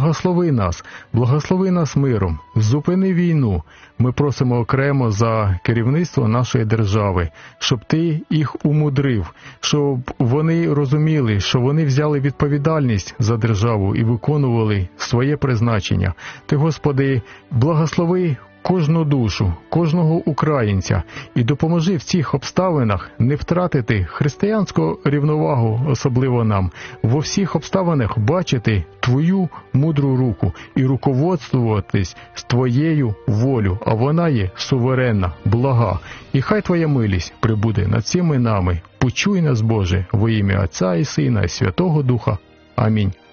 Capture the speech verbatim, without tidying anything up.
Благослови нас, благослови нас миром, зупини війну. Ми просимо окремо за керівництво нашої держави, щоб ти їх умудрив, щоб вони розуміли, що вони взяли відповідальність за державу і виконували своє призначення. Ти, Господи, благослови кожну душу, кожного українця і допоможи в цих обставинах не втратити християнську рівновагу, особливо нам, во всіх обставинах бачити Твою мудру руку і руководствуватись з Твоєю волю, а вона є суверенна, блага. І хай Твоя милість прибуде над всіми нами. Почуй нас, Боже, во ім'я Отця і Сина і Святого Духа. Амінь.